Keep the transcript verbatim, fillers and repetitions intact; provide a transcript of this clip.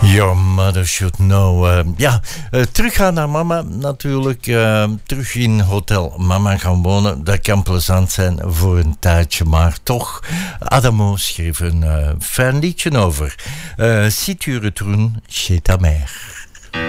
Your mother should know. Uh, ja, uh, teruggaan naar mama natuurlijk. Uh, terug in Hotel Mama gaan wonen. Dat kan plezant zijn voor een tijdje. Maar toch, Adamo schreef een uh, fijn liedje over. Uh, si tu retournes chez ta mère.